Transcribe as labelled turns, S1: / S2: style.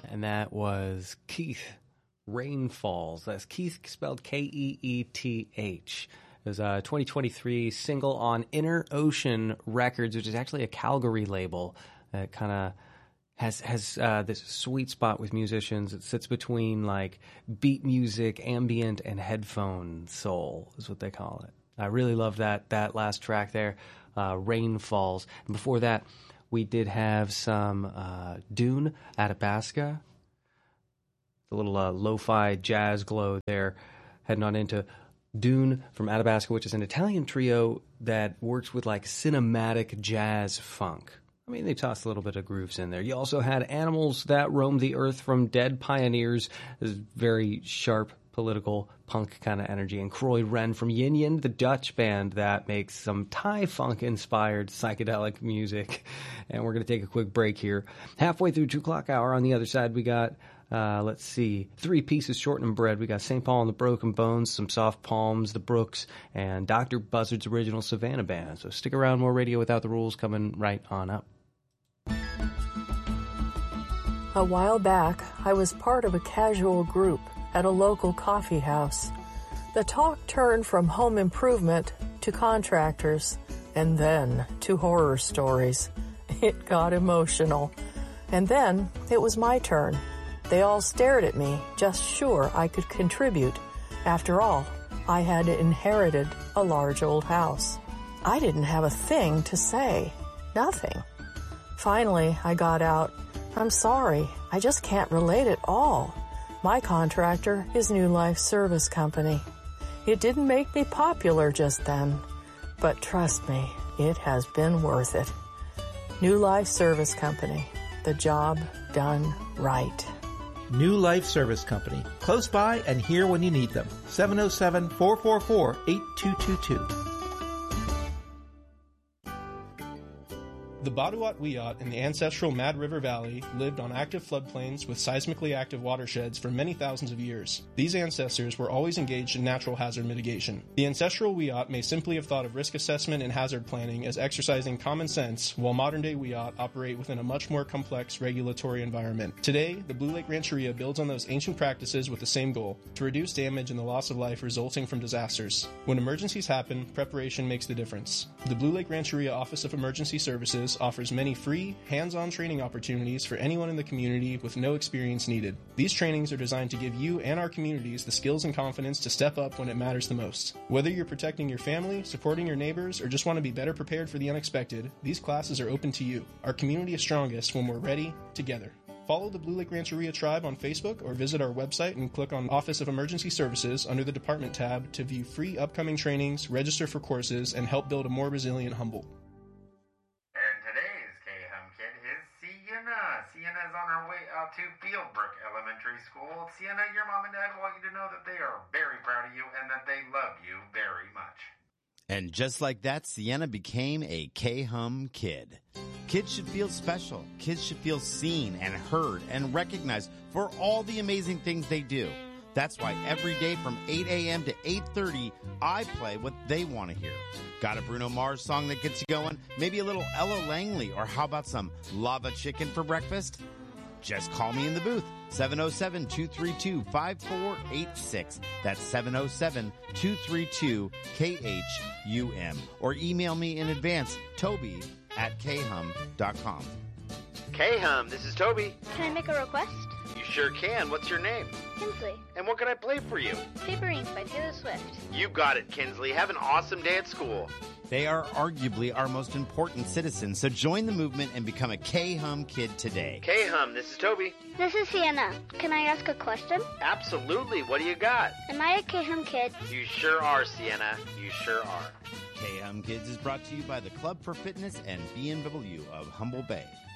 S1: And that was Keith, Rain Falls. That's Keith spelled Keeth. It was a 2023 single on Inner Ocean Records, which is actually a Calgary label that kind of has this sweet spot with musicians. It sits between like beat music, ambient, and headphone soul is what they call it. I really love that last track there, Rain Falls. And before that, we did have some Dune, Athabasca, the little lo-fi jazz glow there, heading on into Dune from Athabasca, which is an Italian trio that works with like cinematic jazz funk. I mean, they tossed a little bit of grooves in there. You also had Animals That Roam the Earth from Dead Pioneers. This very sharp political punk kind of energy. And Croy Ren from Yin Yin, the Dutch band that makes some Thai funk-inspired psychedelic music. And we're going to take a quick break here. Halfway through 2 o'clock hour on the other side, we got, let's see, 3 pieces shortening bread. We got St. Paul and the Broken Bones, some Soft Palms, the Brooks, and Dr. Buzzard's original Savannah Band. So stick around, more Radio Without the Rules coming right on up.
S2: A while back, I was part of a casual group at a local coffee house. The talk turned from home improvement to contractors and then to horror stories. It got emotional. And then it was my turn. They all stared at me, just sure I could contribute. After all, I had inherited a large old house. I didn't have a thing to say. Nothing. Finally, I got out, "I'm sorry, I just can't relate at all. My contractor is New Life Service Company." It didn't make me popular just then, but trust me, it has been worth it. New Life Service Company, the job done right.
S3: New Life Service Company, close by and here when you need them. 707-444-8222.
S4: The Baduat Wiyot in the ancestral Mad River Valley lived on active floodplains with seismically active watersheds for many thousands of years. These ancestors were always engaged in natural hazard mitigation. The ancestral Wiyot may simply have thought of risk assessment and hazard planning as exercising common sense, while modern-day Wiyot operate within a much more complex regulatory environment. Today, the Blue Lake Rancheria builds on those ancient practices with the same goal, to reduce damage and the loss of life resulting from disasters. When emergencies happen, preparation makes the difference. The Blue Lake Rancheria Office of Emergency Services offers many free, hands-on training opportunities for anyone in the community with no experience needed. These trainings are designed to give you and our communities the skills and confidence to step up when it matters the most. Whether you're protecting your family, supporting your neighbors, or just want to be better prepared for the unexpected, these classes are open to you. Our community is strongest when we're ready, together. Follow the Blue Lake Rancheria Tribe on Facebook or visit our website and click on Office of Emergency Services under the Department tab to view free upcoming trainings, register for courses, and help build a more resilient Humboldt.
S5: Sienna is on her way out to Fieldbrook Elementary School. Sienna, your mom and dad want you to know that they are very proud of you and that they love you very much.
S6: And just like that, Sienna became a K-Hum kid. Kids should feel special. Kids should feel seen and heard and recognized for all the amazing things they do. That's why every day from 8 a.m. to 8:30, I play what they want to hear. Got a Bruno Mars song that gets you going? Maybe a little Ella Langley, or how about some lava chicken for breakfast? Just call me in the booth, 707-232-5486. That's 707-232-KHUM. Or email me in advance, Toby@khum.com.
S7: K-Hum, this is Toby.
S8: Can I make a request?
S7: You sure can. What's your name?
S8: Kinsley.
S7: And what can I play for you?
S8: Paper Rings by Taylor Swift.
S7: You got it, Kinsley. Have an awesome day at school.
S6: They are arguably our most important citizens, so join the movement and become a K-Hum kid today.
S7: K-Hum, this is Toby.
S8: This is Sienna. Can I ask a question?
S7: Absolutely. What do you got?
S8: Am I a K-Hum kid?
S7: You sure are, Sienna. You sure are.
S6: K-Hum Kids is brought to you by the Club for Fitness and BMW of Humble Bay.